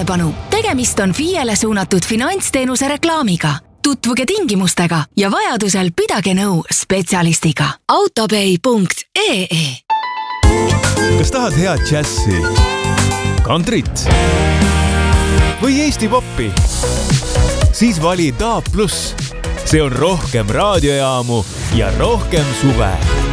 Tähelepanu! Tegemist on FIE-le suunatud finantsteenuse reklaamiga. Tutvuge tingimustega ja vajadusel pidage nõu spetsialistiga. Autopay.ee. Kas tahad head džässi, kantrit või Eesti poppi? Siis vali DAB+. See on rohkem raadiojaamu ja rohkem suve.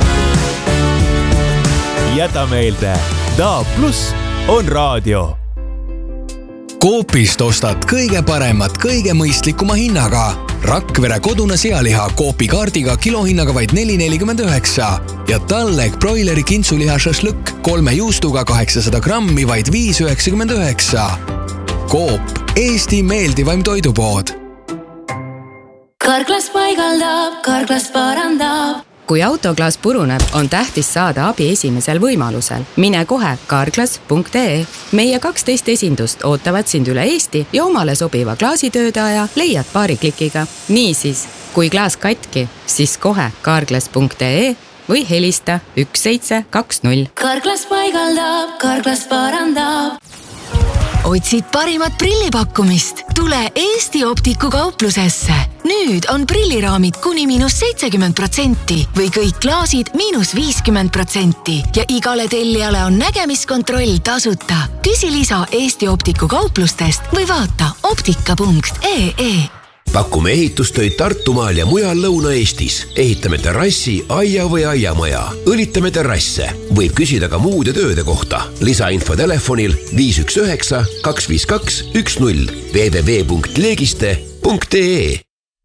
Jäta meelde, DAB+ on raadio. Coopist ostad kõige paremat, kõige mõistlikuma hinnaga. Rakvere kodune sealiha Coopi kaardiga kilohinnaga vaid 4,49 ja Talleg broileri kintsuliha šašlõkk 3 juustuga 800 grammi vaid 5,99. Coop, Eesti meeldivaim toidupood. Karklas paigaldab, Karklas parandab. Kui autoklaas puruneb, on tähtis saada abi esimesel võimalusel. Mine kohe karklas.ee. Meie 12 esindust ootavad sind üle Eesti ja omale sobiva klaasitöödaja leiad paari klikiga. Niisiis, kui klaas katki, siis kohe karklas.ee või helista 1720. Karklas paigaldab, Karklas parandab. Otsid parimat prillipakkumist? Tule Eesti Optiku kauplusesse. Nüüd on prilliraamid kuni -70% või kõik klaasid -50% ja igale tellijale on nägemiskontroll tasuta. Küsi lisa Eesti Optiku kauplustest või vaata optika.ee. Pakume ehitustöid Tartumaal ja mujal Lõuna-Eestis. Ehitame terrassi, aia või aiamaja. Õlitame terrasse. Võib küsida ka muude tööde kohta. Lisainfo telefonil 519 252 10 www.legiste.ee.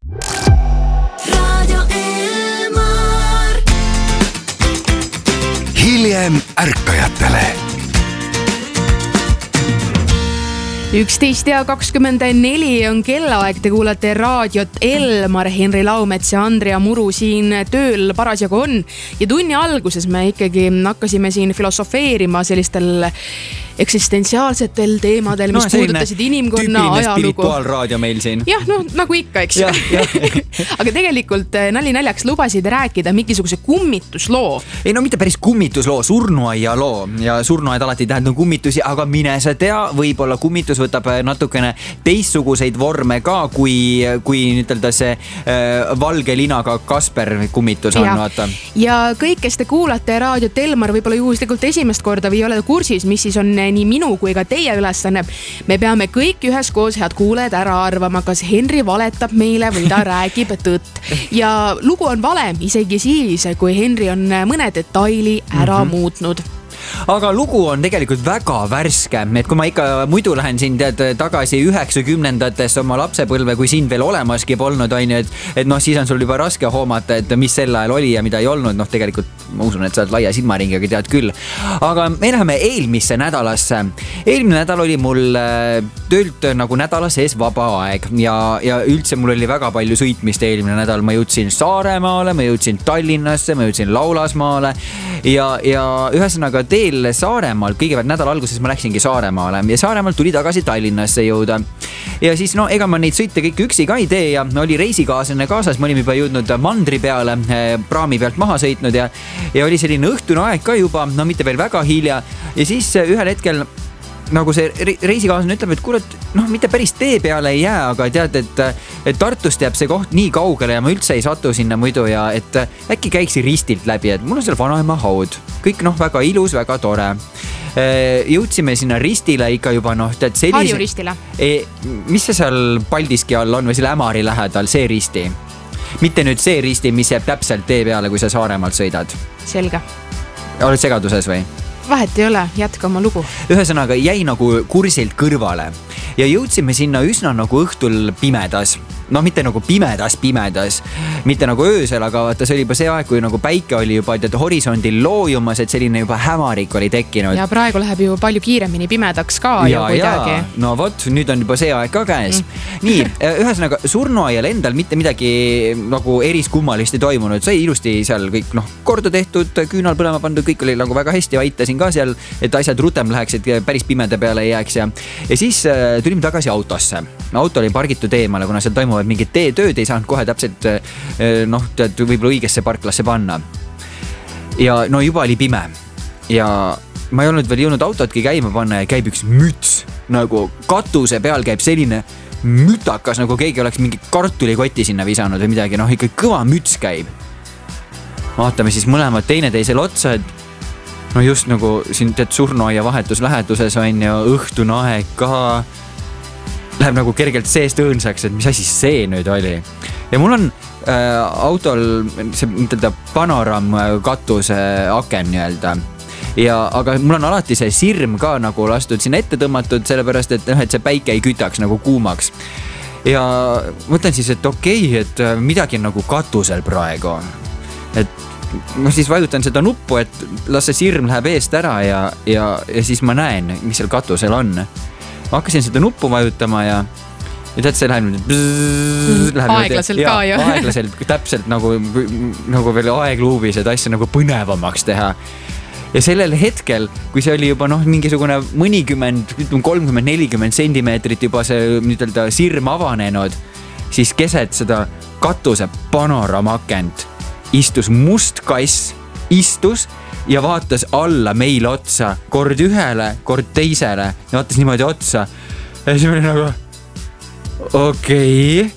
Radio Elmar. Hiljem ärkajatele. 11:24 on kellaaeg, te kuulate raadiot Elmar, Henri Laumets ja Andrea Muru siin tööl parasjagu on. Ja tunni alguses me ikkagi hakkasime siin filosofeerima sellistel eksistentsiaalsetel teemadel, mis puudutasid inimkonna ajalugu. Tüüpiline spirituaalraadio meil siin. Jah, no nagu ikka, eks ju. Aga tegelikult nali-naljaks lubasid rääkida mingisuguse kummitusloo. Ei no mitte päris kummitusloo, surnuaia loo. Ja surnuaid alati tähendab kummitusi, aga mine sa tea, võib-olla kummitus võtab natukene teistsuguseid vorme ka, kui ütelda see valge linaga Kasper kummitus on. Vaata. Ja kõik, kes te kuulate raadiot Elmar võib-olla juhuslikult esimest korda või ei ole kursis, mis siis on nii minu kui ka teie ülesanne. Me peame kõik üheskoos, head kuulajad, ära arvama, kas Henri valetab meile või ta räägib tõtt. Ja lugu on vale isegi siis, kui Henri on mõne detaili ära muutnud. Aga lugu on tegelikult väga värske, et kui ma ikka muidu lähen siin tagasi 90-ndates oma lapsepõlve, kui siin veel olemaski polnud, on ju, et noh, siis on sul juba raske hoomata, et mis sel ajal oli ja mida ei olnud. Noh, tegelikult ma usun, et sa oled laia silmaringiga, tead küll. Aga me läheme eelmisse nädalasse. Eelmine nädal oli mul töölt nagu nädala sees vaba aeg ja üldse mul oli väga palju sõitmist eelmine nädal. Ma jõudsin Saaremaale, ma jõudsin Tallinnasse, ma jõudsin Laulasmaale ja ühesõnaga teel Saaremaal, kõigepealt nädala alguses ma läksingi Saaremaale ja Saaremaalt tuli tagasi Tallinnasse jõuda. Ja siis no ega ma neid sõite kõik üksi ka ei tee ja oli reisikaaslane kaasas, ma olin juba jõudnud mandri peale, praami pealt maha sõitnud ja oli selline õhtune aeg ka juba, no mitte veel väga hilja ja siis ühel hetkel nagu see reisikaaslane ütleb, et kuule, noh, mitte päris tee peale ei jää, aga tead, et Tartust jääb see koht nii kaugele ja ma üldse ei satu sinna muidu ja et äkki käiksi ristilt läbi, et mul on seal vanaema haud. Kõik noh, väga ilus, väga tore. Jõudsime sinna ristile ikka juba noh, tead sellise... Harju ristile. Mis see seal Paldiski all on või selle Ämari lähedal, see risti? Mitte nüüd see risti, mis jääb täpselt tee peale, kui sa Saaremaalt sõidad. Selge. Oled segaduses või? Vahet ei ole, jätka oma lugu. Ühesõnaga jäi nagu kursilt kõrvale ja jõudsime sinna üsna nagu õhtul pimedas. No mitte nagu pimedas, mitte nagu öösel, aga vaata, see oli juba see aeg, kui nagu päike oli juba horisondil loojumas, et selline juba hämarik oli tekkinud. Ja praegu läheb ju palju kiiremini pimedaks ka ja kuidagi. No vot, nüüd on juba see aeg ka käes. Nii, ühesõnaga surnuaial endal mitte midagi nagu eriskummalist ei toimunud. Sai ilusti seal kõik korda tehtud, küünal põlema pandud, kõik oli nagu väga hästi, aitasin ka seal, et asjad rutem läheks, et päris pimeda peale ei jääks ja siis tulime tagasi autosse. Auto oli pargitud eemale, kuna seal toimuvad mingid tööd, ei saanud kohe täpselt võib-olla õigesse parklasse panna. Ja no juba oli pime ja ma ei olnud veel jõudnud autotki käima panna ja käib üks müts nagu katuse peal käib selline mütakas, nagu keegi oleks mingi kartulikoti sinna visanud või midagi, noh ikka kõva müts käib. Vaatame siis mõlemad teineteisel otsa, et no just nagu siin teed surnuaia vahetus läheduses on ju õhtune aeg ka. Läheb nagu kergelt seest õõnsaks, et mis asi see nüüd oli. Ja mul on autol see panoram katuse aken nii-öelda. Aga mul on alati see sirm ka nagu lastud sinna ette tõmmatud, sellepärast et see päike ei kütaks nagu kuumaks. Ja mõtlen siis, et okei, et midagi on nagu katusel praegu. Et ma siis vajutan seda nuppu, et las see sirm läheb eest ära ja siis ma näen, mis seal katusel on. Ma hakkasin seda nuppu vajutama ja tead, see läheb aeglaselt ka ju. Aeglaselt, täpselt nagu veel aegluubis, et asja nagu põnevamaks teha. Ja sellel hetkel, kui see oli juba mingisugune mõnikümmend, 30-40 sentimeetrit juba see sirm avanenud, siis keset seda katuse panoramakent istus must kass, istus ja vaatas alla meil otsa, kord ühele, kord teisele ja vaatas niimoodi otsa. Ja siis ma olin nagu okei.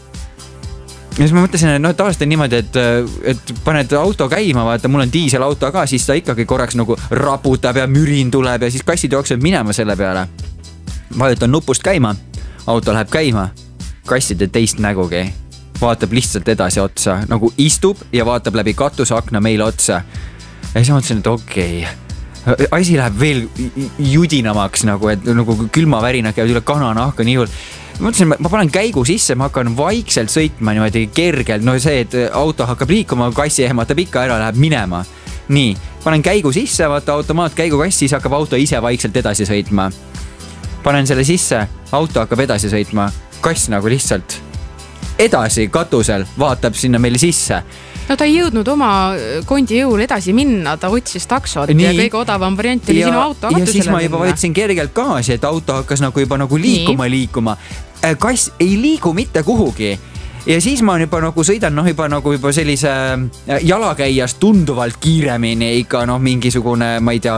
Ja siis ma mõtlesin, et tavaliselt on niimoodi, et paned auto käima, vaata, mul on diiselauto ka, siis ta ikkagi korraks nagu raputab ja mürin tuleb ja siis kassid jookseb minema selle peale. Vajutan nupust käima, auto läheb käima, kasside teist nägugi. Vaatab lihtsalt edasi otsa, nagu istub ja vaatab läbi katusakna meile otsa. Ja siis mõtlesin, et okei. Asi läheb veel judinamaks, et nagu külmavärina käib üle kananahka nii juurde. Mõtlesin, ma panen käigu sisse, ma hakkan vaikselt sõitma niimoodi kergelt. See, et auto hakkab liikuma, kassi ehmatab ikka ära, läheb minema. Nii, panen käigu sisse, vaata automaat käigu kassi, siis hakkab auto ise vaikselt edasi sõitma. Panen selle sisse, auto hakkab edasi sõitma. Kass nagu lihtsalt edasi katusel vaatab sinna meile sisse. No ta ei jõudnud oma kondi jõul edasi minna, ta otsis taksot nii. Ja kõige odavam variant oli sinu auto katusele. Ja siis ma juba võtsin kergelt gaasi, et auto hakkas nagu juba nagu liikuma. Kass ei liigu mitte kuhugi. Ja siis ma juba nagu sõidan juba sellise jalakäijast tunduvalt kiiremini ikka mingisugune, ma ei tea,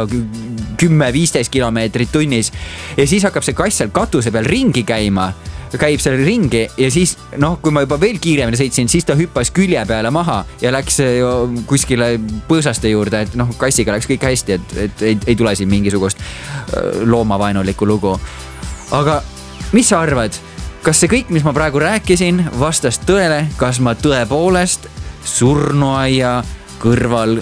10-15 kilomeetrit tunnis. Ja siis hakkab see kass seal katuse peal ringi käib selle ringi ja siis, kui ma juba veel kiiremini sõitsin, siis ta hüppas külje peale maha ja läks kuskile põõsaste juurde, et kassiga läks kõik hästi, et ei tule siin mingisugust loomavaenulikku lugu. Aga mis sa arvad, kas see kõik, mis ma praegu rääkisin, vastas tõele, kas ma tõepoolest surnuaia kõrval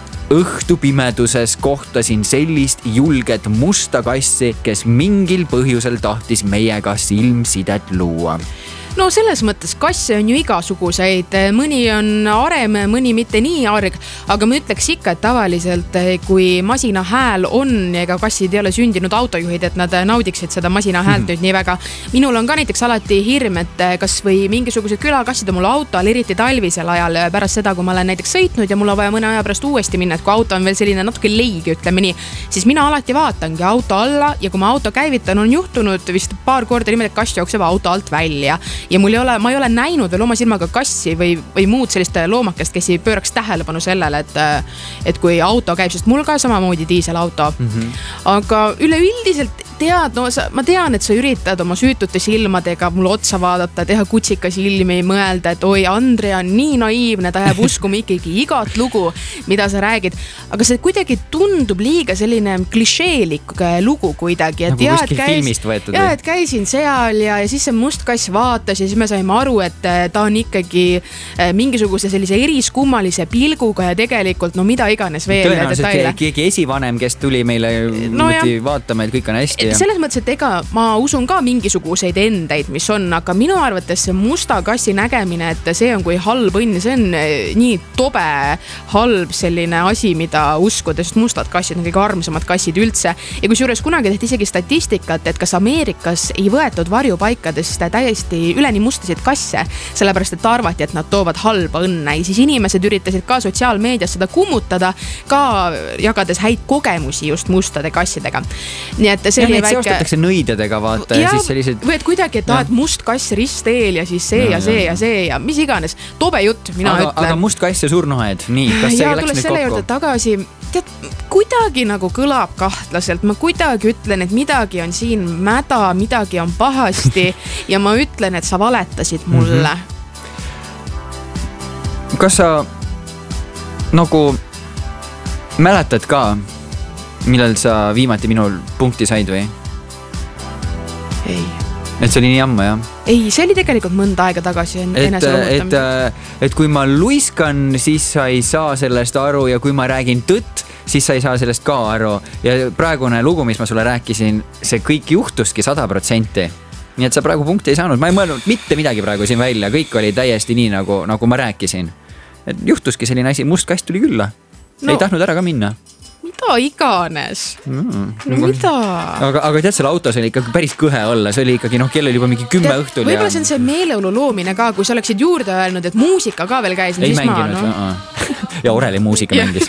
õhtupimeduses kohtasin sellist julget musta kassi, kes mingil põhjusel tahtis meiega silmsidet luua? No selles mõttes kasse on ju igasuguseid, mõni on arem, mõni mitte nii arg, aga ma ütleks ikka, et tavaliselt kui masina hääl on ja ega kassid ei ole sündinud autojuhid, et nad naudiksid seda masina häält nüüd nii väga. Minul on ka näiteks alati hirm, et kas või mingisugused külakassid on mul autol, eriti talvisel ajal pärast seda, kui ma olen näiteks sõitnud ja mul on vaja mõne aja pärast uuesti minna, et kui auto on veel selline natuke leig, ütleme nii, siis mina alati vaatangi auto alla ja kui ma auto käivitan, on juhtunud vist paar korda niimoodi, et kass jookseb auto alt välja. Ja ma ei ole näinud veel oma silmaga kassi või muud sellist loomakest, kes ei pööraks tähelepanu sellele, et kui auto käib, sest mul ka samamoodi diiselauto. Aga üleüldiselt ma tean, et sa üritad oma süütute silmadega mul otsa vaadata, teha kutsika silmi, mõelda, et oi, Andrea on nii naiivne, ta jääb uskuma ikkagi igat lugu, mida sa räägid. Aga see kuidagi tundub liiga selline klišeelik lugu kuidagi. Nagu kuskil filmist võetud. Ja, et käisin seal ja siis see must kass vaatas ja siis me saime aru, et ta on ikkagi mingisuguse sellise eriskummalise pilguga ja tegelikult mida iganes veel. Tõenäoliselt keegi esivanem, kes tuli meile vaatama, et kõik on hästi. Selles mõttes, et ega ma usun ka mingisuguseid endeid, mis on, aga minu arvates see musta kassi nägemine, et see on kui halb õnn, see on nii tobe halb selline asi, mida uskuda, sest mustad kassid on kõige armsamad kassid üldse. Ja kui juures kunagi tehti isegi statistikat, et kas Ameerikas ei võetud varjupaikadest täiesti üleni mustasid kasse, sellepärast, et arvati, et nad toovad halba õnne. Ja siis inimesed üritasid ka sotsiaalmeedias seda kummutada, ka jagades häid kogemusi just mustade kassidega. Nii et selline oli väike. Seostatakse nõidadega, vaata. Ja siis sellised... Või et kuidagi, et must kass risteel ja siis see ja see ja see ja mis iganes. Tobe jutt, mina ütlen. Aga must kass ja surnuaed, nii, kas see läks nüüd selle juurde tagasi, tead, kuidagi nagu kõlab kahtlaselt. Ma kuidagi ütlen, et midagi on siin mäda, midagi on pahasti ja ma ütlen, et sa valetasid mulle. Kas sa nagu mäletad ka, millal sa viimati minul punkti said või? Ei. Et see oli nii ammu, jah? Ei, see oli tegelikult mõnda aega tagasi enese loovutamist. Et kui ma luiskan, siis sa ei saa sellest aru ja kui ma räägin tõtt, siis sa ei saa sellest ka aru. Ja praegune lugu, mis ma sulle rääkisin, see kõik juhtuski 100%. Nii et sa praegu punkti ei saanud. Ma ei mõelnud mitte midagi praegu siin välja. Kõik oli täiesti nii, nagu ma rääkisin. Et juhtuski selline asi, must kass tuli külla. Sa ei tahtnud ära ka minna. Mida iganes? No mida? Aga tead, selle autos oli ikkagi päris kõhe olla. See oli ikkagi, kell oli juba mingi 10 õhtul. Võib-olla see on see meeleolu loomine ka, kui sa oleksid juurde öelnud, et muusika ka veel käis. Ei mänginud. Ja Oreli muusika mängis.